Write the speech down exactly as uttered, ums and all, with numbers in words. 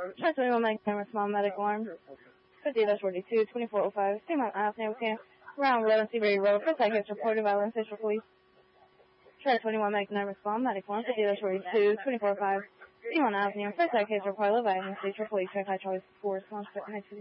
Try twenty-one medic camera, small medic alarm. fifty forty-two, twenty-four oh five, State Mountain Avenue, Camp, around eleven Seabury Road. First I gets reported by Lone Central Police. Try twenty-one medic number, small medic alarm. fifty forty-two, twenty-four oh five, State Mountain Avenue. First I gets reported by Lone Central Police. Try Charlie four, response to